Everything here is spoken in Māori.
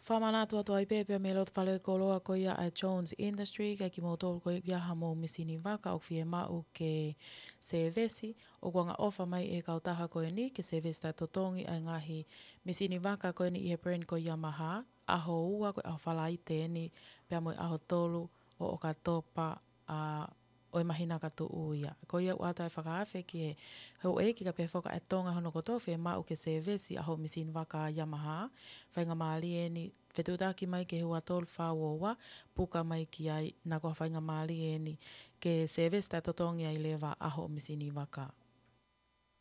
Whamana tua tua I pēpea me lot whale koloa ko ia a Jones Industry, kai ki mō tōru ko ia ha mō misini waka o whie mau ke sevesi, o kua ngā ofa mai e kautaha koe ni, ke sevesi tai totongi ai ngahi misini waka koe ni I he brand ko Yamaha, aho ua koe aho whala I te ni, pia mo aho tolu o ka topa o e mahina ka tu uia. Ko ia uata e whakaafe ki he hau e ki ka pia whaka e tonga hono koto whie mau ke sevesi aho misini waka Yamaha, whainga maali e ni whetutaki mai ke hua tolu whaoa, puka mai ki ai na kua whainga maali e ni ke sevesi tai totongi ai lewa aho misini waka.